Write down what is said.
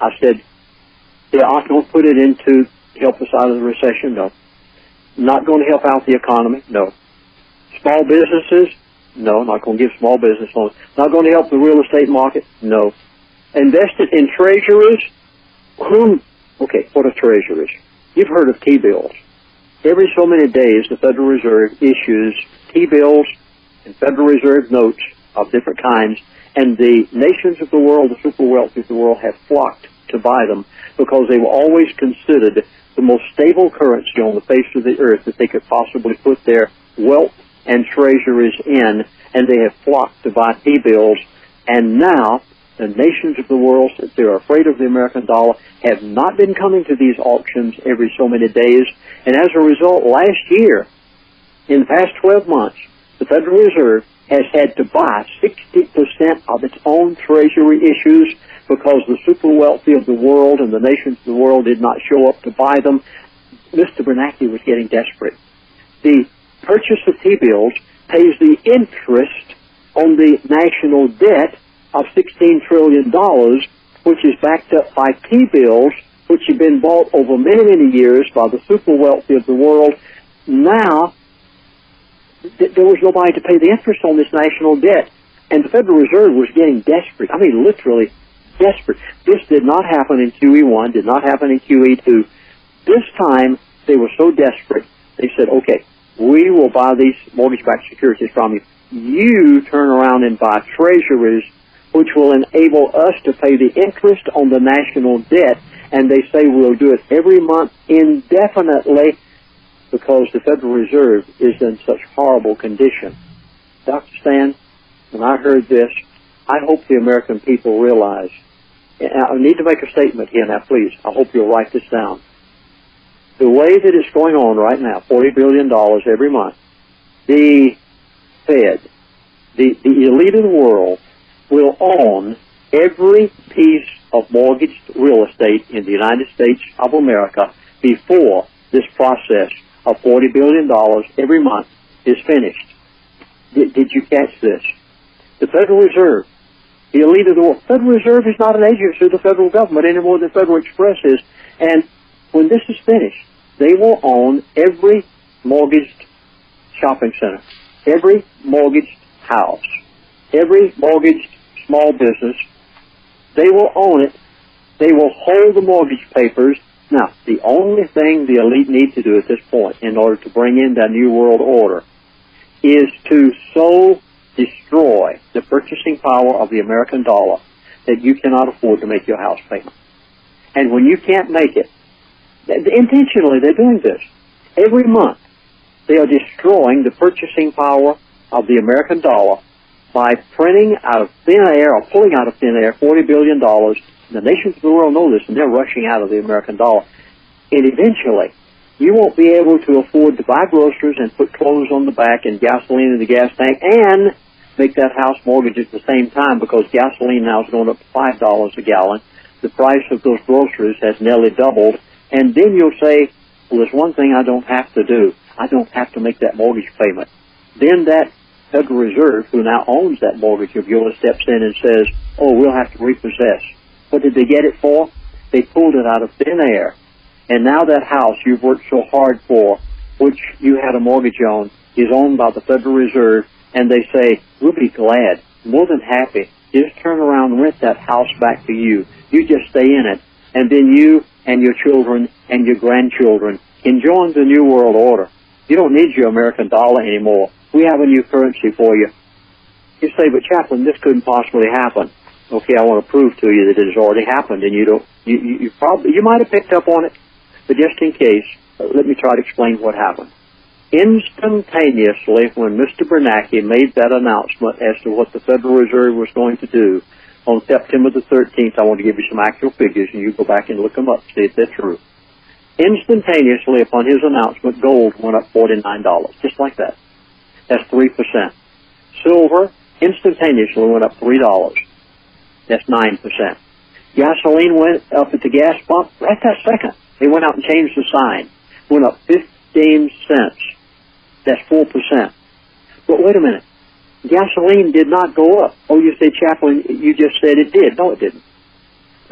I said, yeah, I don't put it in to help us out of the recession, no. Not going to help out the economy, no. Small businesses, no, not going to give small business loans. Not going to help the real estate market, no. Invested in treasuries, okay, what are treasuries? You've heard of T-bills. Every so many days, the Federal Reserve issues T-bills and Federal Reserve notes of different kinds, and the nations of the world, the super wealthy of the world, have flocked to buy them because they were always considered the most stable currency on the face of the earth that they could possibly put their wealth and treasuries in, and they have flocked to buy T-bills. And now, the nations of the world, since they're afraid of the American dollar, have not been coming to these auctions every so many days. And as a result, last year, in the past 12 months, the Federal Reserve has had to buy 60% of its own treasury issues because the super wealthy of the world and the nations of the world did not show up to buy them. Mr. Bernanke was getting desperate. The purchase of T-bills pays the interest on the national debt of $16 trillion, which is backed up by T-bills, which have been bought over many, many years by the super wealthy of the world. Now, there was nobody to pay the interest on this national debt, and the Federal Reserve was getting desperate. I mean, literally desperate. This did not happen in QE1, did not happen in QE2. This time, they were so desperate, they said, okay, we will buy these mortgage-backed securities from you. You turn around and buy treasuries, which will enable us to pay the interest on the national debt, and they say we'll do it every month indefinitely because the Federal Reserve is in such horrible condition. Dr. Stan, when I heard this, I hope the American people realize, and I need to make a statement here now, please. I hope you'll write this down. The way that it's going on right now, $40 billion every month, the Fed, the elite of the world, will own every piece of mortgaged real estate in the United States of America before this process of $40 billion every month is finished. Did you catch this? The Federal Reserve, the elite of the world. Federal Reserve is not an agency of the federal government any more than Federal Express is. And when this is finished, they will own every mortgaged shopping center, every mortgaged house, every mortgaged small business. They will own it. They will hold the mortgage papers. Now, the only thing the elite need to do at this point in order to bring in that new world order is to so destroy the purchasing power of the American dollar that you cannot afford to make your house payment. And when you can't make it, intentionally they're doing this. Every month they are destroying the purchasing power of the American dollar by printing out of thin air or pulling out of thin air $40 billion. The nations of the world know this, and they're rushing out of the American dollar. And eventually, you won't be able to afford to buy groceries and put clothes on the back and gasoline in the gas tank and make that house mortgage at the same time because gasoline now is going up to $5 a gallon. The price of those groceries has nearly doubled. And then you'll say, well, there's one thing I don't have to do. I don't have to make that mortgage payment. Then that Federal Reserve, who now owns that mortgage of yours, steps in and says, oh, we'll have to repossess. What did they get it for? They pulled it out of thin air. And now that house you've worked so hard for, which you had a mortgage on, is owned by the Federal Reserve, and they say, we'll be glad, more than happy, just turn around and rent that house back to you. You just stay in it, and then you and your children and your grandchildren can join the New World Order. You don't need your American dollar anymore. We have a new currency for you. You say, but Chaplain, this couldn't possibly happen. Okay, I want to prove to you that it has already happened, and you might have picked up on it, but just in case, let me try to explain what happened. Instantaneously, when Mr. Bernanke made that announcement as to what the Federal Reserve was going to do on September the 13th, I want to give you some actual figures, and you go back and look them up, see if they're true. Instantaneously, upon his announcement, gold went up $49, just like that. That's 3%. Silver instantaneously went up $3. That's 9%. Gasoline went up at the gas pump right that second. They went out and changed the sign. Went up 15 cents. That's 4%. But wait a minute. Gasoline did not go up. Oh, you say, Chaplain, you just said it did. No, it didn't.